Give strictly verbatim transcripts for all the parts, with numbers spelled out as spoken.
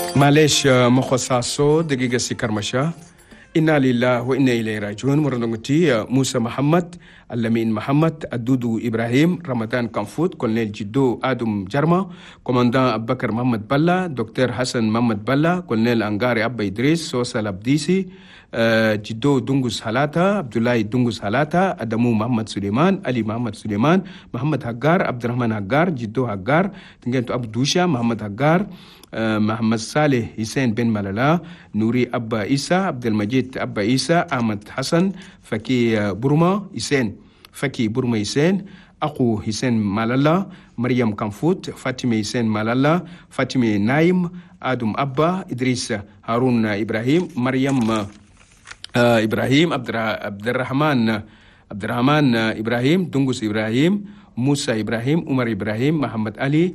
معلش مخصصو دقيقة سكر مشا إنا لله وإنا إليه راجعون مرنغتي موسى محمد اللمين محمد الدودو إبراهيم رمضان كنفوت كولنيل جدو آدم جرما كوماندان أبو بكر محمد بلا دكتور حسن محمد بلا كولنيل أنغاري أبا إدريس سوسة لبديسي جدو دونغوس حالاتا عبد الله دونغوس حالاتا أدمو محمد سليمان علي محمد سليمان محمد هجار عبد الرحمن هجار جدو هجار تنجنتو أبو دوشا محمد هجار محمد صالح حسين بن ملالا نوري أبا إيسا عبد المجيد أبا إيسا أحمد حسن فكي برما حسين فكي برما حسين أخو حسين ملالا مريم كنفوت فاطمة حسين ملالا فاطمة نايم آدم أبا إدريس هارون إبراهيم مريم آه إبراهيم عبد الرحمن عبد الرحمن إبراهيم دونغوس إبراهيم موسى إبراهيم عمر إبراهيم محمد علي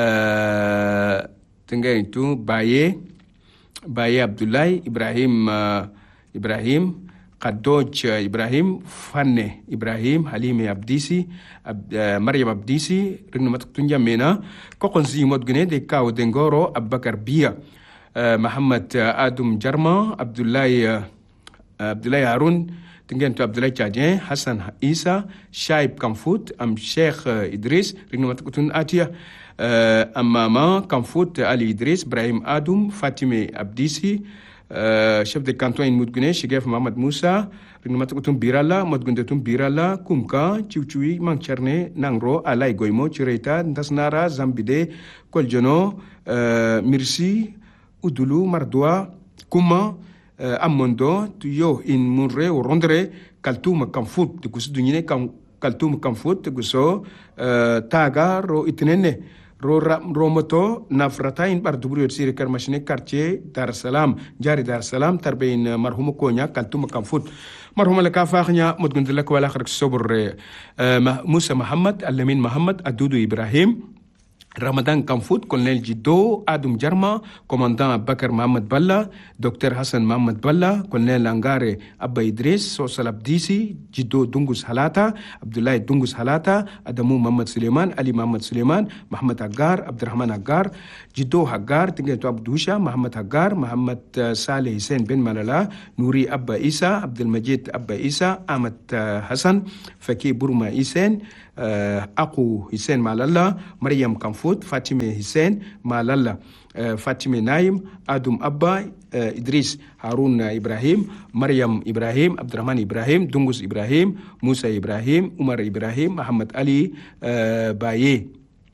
آه Tengah itu Baye, Baye Abdullah, Ibrahim uh, Ibrahim, Kadoj uh, Ibrahim, Fanne Ibrahim, Halime Abdisi, Ab, uh, Maryam Abdisi, Ringnomat Tunja Mena, Kokonzi Modgune de Kao Dengoro, Abubakar Bia, uh, Muhammad uh, Adum Jarma, Abdullah uh, Abdullah Harun, Tengah itu Abdullah Chadien, Hassan Isa, Shaib Kamfut, Am Sheikh uh, Idris, Ringnomat Kutun Atia. Uh, Amama, Kamfout, Ali Idris, Brahim Adoum, Fatime Abdisi, uh, chef de canton in Moudgune, Chegef Mohamed Moussa, Ringmatutum Birala, Modgundetum Birala, Kumka, Chiuchui, Mancherne, Nangro, Alay Goimo, Chireta, Ndasnara, Zambide, Koljono, uh, Mirsi, Udulu, Mardoua, Kuma, uh, Amondo, Tuyo, in Munre, ou Rondre, Kaltoum, Kamfout, de Gousdunine, Kaltoum, Kamfout, Gousso, uh, Taga, Ro Itnene. ro ro moto nafrata in bar dubru sire kar machine quartier Dar Salam jari Dar Salam tarbein marhum konya kaltum kamfut marhum la kafakhnya mudgund lak wala kharak sobr Musa Muhammad Alamin Muhammad Adudu Ibrahim Ramadan Kamfout, colonel Jiddo, Adum Jarma, commandant Bakar Mohamed Balla, docteur Hassan Mohamed Balla, colonel Angare Abba Idris, Sosal Abdisi, Jiddo Dungus Halata, Abdullah Dungus Halata, Adamu Mohamed Suleiman, Ali Mohamed Suleiman, Mohamed Agar, Abdurrahman Agar, Jiddo Hagar, Tingetu Abdusha, Mohamed Agar, Mohamed uh, Saleh Hussein Ben Malala, Nuri Abba Isa, Abdul Majid Abba Isa, Ahmed uh, Hassan, Faki Burma Hussein, uh, Aku Hussein Malala, Maryam Kamfout, Fatime Hussein Malala, uh, Fatime Naim, Adum Abba, uh, Idris Harun Ibrahim, Maryam Ibrahim, Abdurrahman Ibrahim, Dungus Ibrahim, Musa Ibrahim, Umar Ibrahim, Muhammad Ali, uh, Baye,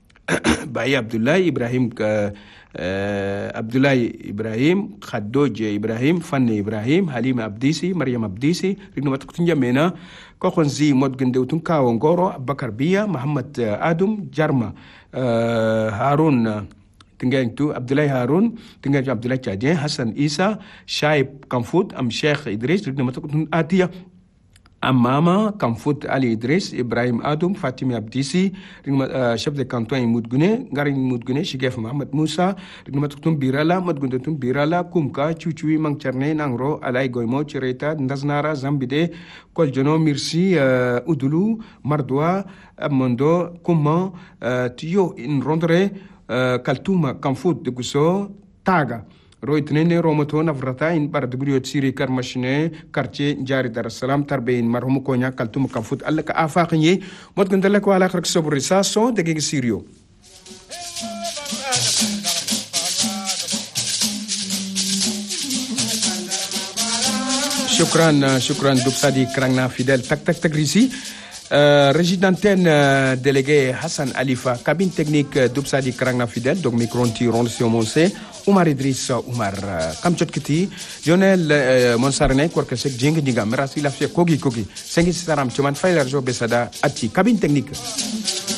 Baye Abdullah Ibrahim, uh, uh, Abdullah Ibrahim, Khadoj Ibrahim, Fanne Ibrahim, Halima Abdisi, Maryam Abdisi, Rignomat Kutunja Mena, Kokonzi Modgendeutum Kaongoro, Bakar Bia, Muhammad uh, Adum, Jarma, Uh, Harun uh, tinggal itu Abdullah Harun tinggal itu Abdullah Chadien Hassan Isa Shaib Kamfout Am Sheikh Idris Ringnomat Atia Amama Kamfout Ali Idris Ibrahim Adum Fatime Abdisi uh, chef de canton in Moudgune Garin Moudgune Chegef Mohamed Moussa Ringnomat Birala Modgundetum Birala Kumka Chuchui Mangcherne Nangro Alay Goimo Chireta Ndaznara Zambide Koljono Mirsi uh, Udulu Mardoua Amondo Kuma uh, Tiyo in Rondre uh, Kaltuma Kamfout de Gousso Taga Roitnene Romoto Navrata in Bardubrio Siri Karmashine Quartier Jari Dar Salam Tarbein Marhum Konya Kaltuma Kamfout Alla ka afaqni modgandala ko ala khrak sobri saso de geg Sirio Shukran shukran Dubsadi Krangna Fidel tak tak tak risi Euh, régie d'antenne euh, délégué Hassan Alifa, cabine technique euh, Dubsadi Krangna Fidel, donc micro-anti Roncio Monse, Oumar Idriss Oumar, Kamchot Kiti, Lionel euh, Monsarne, Kwarkasek, Djeng Diga, Merasi Lafia Kogi Kogi, Sengi Saram, Chuman Failer Jo Besada, Ati, cabine technique.